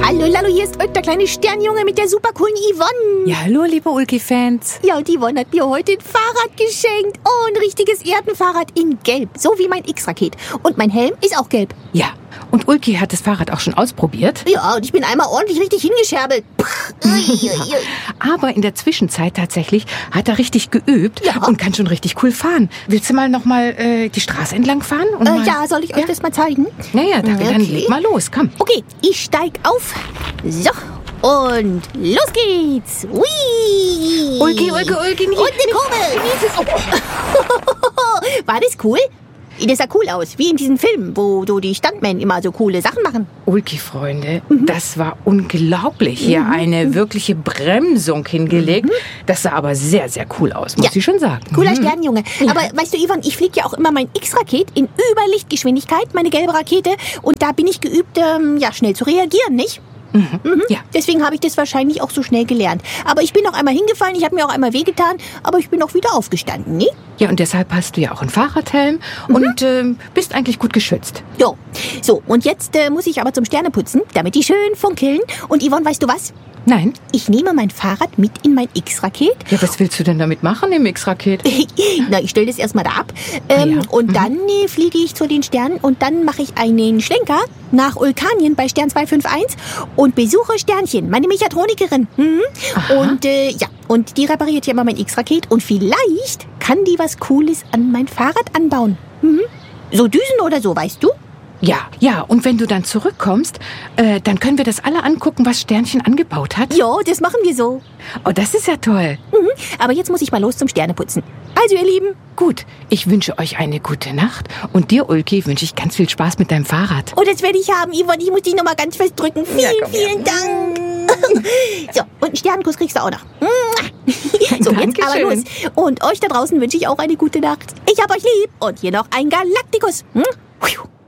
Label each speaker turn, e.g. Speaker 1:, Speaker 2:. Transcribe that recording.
Speaker 1: Hallo Lalo, hier ist der kleine Sternjunge mit der super coolen Yvonne.
Speaker 2: Ja, hallo, liebe Ulki-Fans.
Speaker 1: Ja, und Yvonne hat mir heute ein Fahrrad geschenkt. Oh, ein richtiges Erdenfahrrad in Gelb. So wie mein X-Raket. Und mein Helm ist auch gelb.
Speaker 2: Ja, und Ulki hat das Fahrrad auch schon ausprobiert.
Speaker 1: Ja, und ich bin einmal ordentlich richtig hingescherbelt.
Speaker 2: Aber in der Zwischenzeit tatsächlich hat er richtig geübt und kann schon richtig cool fahren. Willst du mal nochmal die Straße entlang fahren? Und
Speaker 1: Ja, soll ich euch das mal zeigen?
Speaker 2: Naja, dann leg mal los, komm.
Speaker 1: Okay, ich steig auf. So, und los geht's. Hui.
Speaker 2: Ulki,
Speaker 1: Und eine Kurbel. War das cool? Das sah cool aus, wie in diesen Filmen, wo die Stuntmen immer so coole Sachen machen.
Speaker 2: Ulki-Freunde, das war unglaublich. Hier eine wirkliche Bremsung hingelegt. Das sah aber sehr, sehr cool aus, muss ich schon sagen.
Speaker 1: Cooler Sternjunge. Aber weißt du, Yvonne, ich fliege ja auch immer mein X-Raket in Überlichtgeschwindigkeit, meine gelbe Rakete. Und da bin ich geübt, schnell zu reagieren, nicht?
Speaker 2: Ja.
Speaker 1: Deswegen habe ich das wahrscheinlich auch so schnell gelernt. Aber ich bin auch einmal hingefallen, ich habe mir auch einmal wehgetan, aber ich bin auch wieder aufgestanden, ne?
Speaker 2: Ja, und deshalb hast du ja auch einen Fahrradhelm und bist eigentlich gut geschützt.
Speaker 1: Jo. So, und jetzt muss ich aber zum Sterneputzen, damit die schön funkeln. Und Yvonne, weißt du was?
Speaker 2: Nein?
Speaker 1: Ich nehme mein Fahrrad mit in mein X-Raket.
Speaker 2: Ja, was willst du denn damit machen im X-Raket?
Speaker 1: Na, ich stelle das erstmal da ab. Und dann fliege ich zu den Sternen und dann mache ich einen Schlenker nach Ulkanien bei Stern 251 und besuche Sternchen, meine Mechatronikerin. Und die repariert ja immer mein X-Raket und vielleicht kann die was Cooles an mein Fahrrad anbauen. So Düsen oder so, weißt du?
Speaker 2: Ja, und wenn du dann zurückkommst, dann können wir das alle angucken, was Sternchen angebaut hat.
Speaker 1: Ja, das machen wir so.
Speaker 2: Oh, das ist ja toll.
Speaker 1: Aber jetzt muss ich mal los zum Sterneputzen. Also, ihr Lieben.
Speaker 2: Gut, ich wünsche euch eine gute Nacht und dir, Ulki, wünsche ich ganz viel Spaß mit deinem Fahrrad.
Speaker 1: Oh, das werde ich haben, Yvonne. Ich muss dich noch mal ganz fest drücken. Vielen Dank. So, und einen Sternenkuss kriegst du auch noch. So, jetzt aber los. Und euch da draußen wünsche ich auch eine gute Nacht. Ich hab euch lieb. Und hier noch ein Galaktikus.